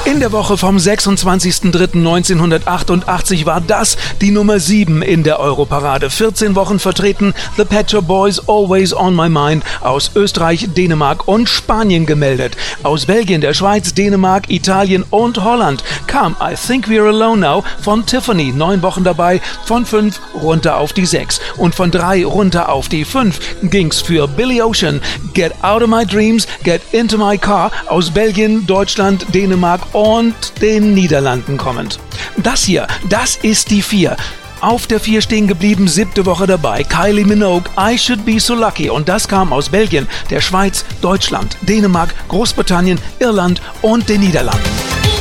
In der Woche vom 26.03.1988 war das die Nummer 7 in der Europarade. 14 Wochen vertreten The Pet Shop Boys, Always on My Mind, aus Österreich, Dänemark und Spanien gemeldet. Aus Belgien, der Schweiz, Dänemark, Italien und Holland kam I Think We're Alone Now von Tiffany. 9 Wochen dabei, von 5 runter auf die 6. Und von 3 runter auf die 5 ging's für Billy Ocean. Get Out of My Dreams, Get Into My Car, aus Belgien, Deutschland, Dänemark und den Niederlanden kommend. Das hier, das ist die 4. Auf der 4 stehen geblieben, 7. Woche dabei, Kylie Minogue, I Should Be So Lucky. Und das kam aus Belgien, der Schweiz, Deutschland, Dänemark, Großbritannien, Irland und den Niederlanden.